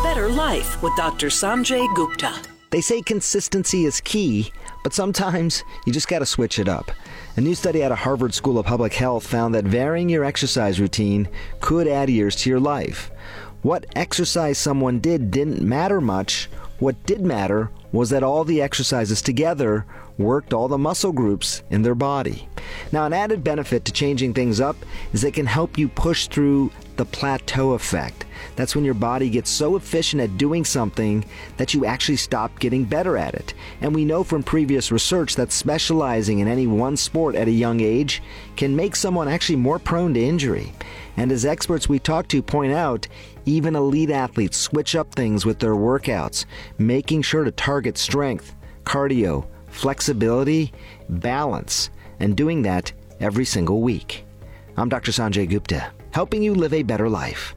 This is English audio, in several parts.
better life with Dr. Sanjay Gupta. They say consistency is key, but sometimes you just got to switch it up. A new study out of Harvard School of Public Health found that varying your exercise routine could add years to your life. What exercise someone did didn't matter much. What did matter was that all the exercises together worked all the muscle groups in their body. Now, an added benefit to changing things up is it can help you push through the plateau effect. That's when your body gets so efficient at doing something that you actually stop getting better at it. And we know from previous research that specializing in any one sport at a young age can make someone actually more prone to injury. And as experts we talk to point out, even elite athletes switch up things with their workouts, making sure to target strength, cardio, flexibility, balance, and doing that every single week. I'm Dr. Sanjay Gupta, helping you live a better life.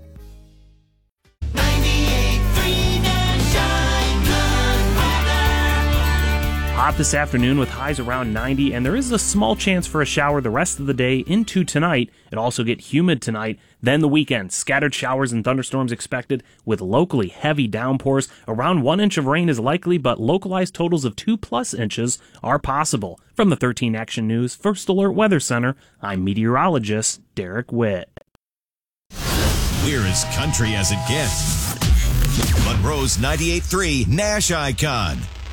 Hot this afternoon with highs around 90, and there is a small chance for a shower the rest of the day into tonight. It'll also get humid tonight. Then the weekend, scattered showers and thunderstorms expected with locally heavy downpours. Around 1 inch of rain is likely, but localized totals of 2+ inches are possible. From the 13 Action News First Alert Weather Center, I'm meteorologist Derek Witt. We're as country as it gets. Monroe's 98.3 Nash Icon.